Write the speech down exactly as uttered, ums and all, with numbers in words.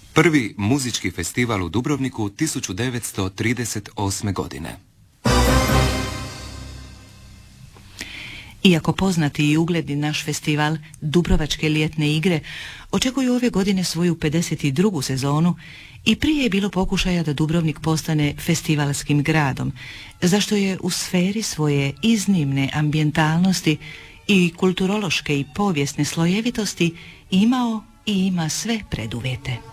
Prvi muzički festival u Dubrovniku tisuću devetsto trideset osme. godine. Iako poznati i ugledni naš festival Dubrovačke ljetne igre očekuju ove godine svoju pedeset drugu sezonu, i prije je bilo pokušaja da Dubrovnik postane festivalskim gradom, zašto je u sferi svoje iznimne ambijentalnosti i kulturološke i povijesne slojevitosti imao i ima sve preduvjete.